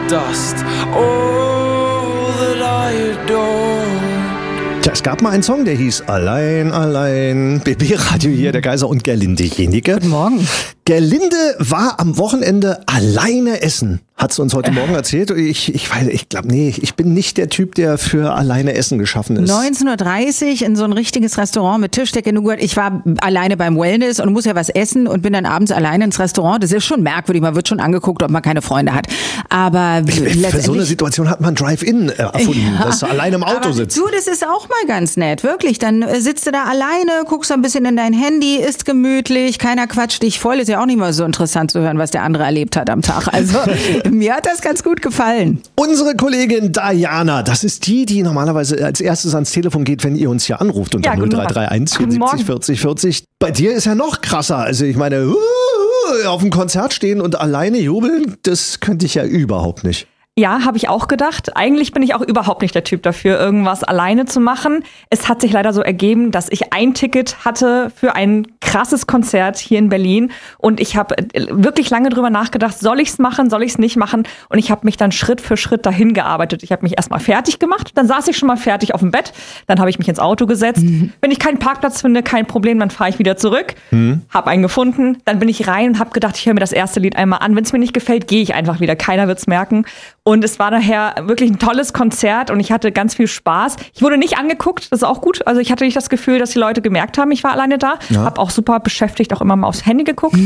dust, all that I adore. Tja, es gab mal einen Song, der hieß Allein, allein. BB-Radio hier, der Geiser und Gerlinde Jenike. Guten Morgen. Gerlinde war am Wochenende alleine essen. Hat sie uns heute Morgen erzählt. Ich glaube, ich bin nicht der Typ, der für alleine Essen geschaffen ist. 19:30 Uhr in so ein richtiges Restaurant mit Tischdecke. Ich war alleine beim Wellness und muss ja was essen und bin dann abends alleine ins Restaurant. Das ist schon merkwürdig. Man wird schon angeguckt, ob man keine Freunde hat. Aber für so eine Situation hat man Drive-In erfunden, dass du alleine im Auto sitzt. Du, das ist auch mal ganz nett, wirklich. Dann sitzt du da alleine, guckst ein bisschen in dein Handy, isst gemütlich, keiner quatscht dich voll. Ist ja auch nicht mal so interessant zu hören, was der andere erlebt hat am Tag. Also mir hat das ganz gut gefallen. Unsere Kollegin Diana, das ist die normalerweise als erstes ans Telefon geht, wenn ihr uns hier anruft unter 0331 74 40 40. Bei dir ist ja noch krasser. Also ich meine, auf dem Konzert stehen und alleine jubeln, das könnte ich ja überhaupt nicht. Ja, habe ich auch gedacht. Eigentlich bin ich auch überhaupt nicht der Typ dafür, irgendwas alleine zu machen. Es hat sich leider so ergeben, dass ich ein Ticket hatte für ein krasses Konzert hier in Berlin. Und ich habe wirklich lange drüber nachgedacht, soll ich's machen, soll ich's nicht machen? Und ich habe mich dann Schritt für Schritt dahin gearbeitet. Ich habe mich erstmal fertig gemacht, dann saß ich schon mal fertig auf dem Bett. Dann habe ich mich ins Auto gesetzt. Wenn ich keinen Parkplatz finde, kein Problem, dann fahre ich wieder zurück. Habe einen gefunden. Dann bin ich rein und habe gedacht, ich höre mir das erste Lied einmal an. Wenn es mir nicht gefällt, gehe ich einfach wieder. Keiner wird's merken. Und es war daher wirklich ein tolles Konzert und ich hatte ganz viel Spaß. Ich wurde nicht angeguckt, das ist auch gut. Also ich hatte nicht das Gefühl, dass die Leute gemerkt haben, ich war alleine da. Ja. Habe auch super beschäftigt, auch immer mal aufs Handy geguckt,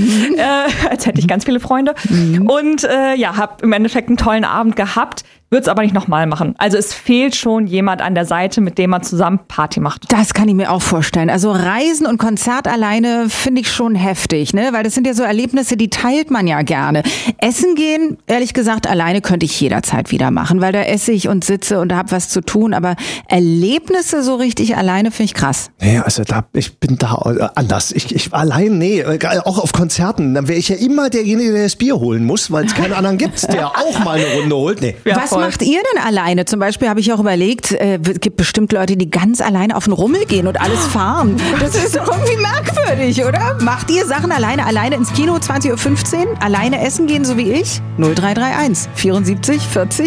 als hätte ich ganz viele Freunde. Und habe im Endeffekt einen tollen Abend gehabt. Würde es aber nicht nochmal machen. Also es fehlt schon jemand an der Seite, mit dem man zusammen Party macht. Das kann ich mir auch vorstellen. Also Reisen und Konzert alleine finde ich schon heftig, ne? Weil das sind ja so Erlebnisse, die teilt man ja gerne. Essen gehen, ehrlich gesagt, alleine könnte ich jederzeit wieder machen, weil da esse ich und sitze und habe was zu tun. Aber Erlebnisse so richtig alleine finde ich krass. Nee, also ich bin da anders. Ich allein, auch auf Konzerten, dann wäre ich ja immer derjenige, der das Bier holen muss, weil es keinen anderen gibt, der auch mal eine Runde holt. Nee. Ja, was macht ihr denn alleine? Zum Beispiel habe ich auch überlegt, es gibt bestimmt Leute, die ganz alleine auf den Rummel gehen und alles fahren. Das ist doch irgendwie merkwürdig, oder? Macht ihr Sachen alleine ins Kino 20:15 Uhr? Alleine essen gehen, so wie ich? 0331 74 40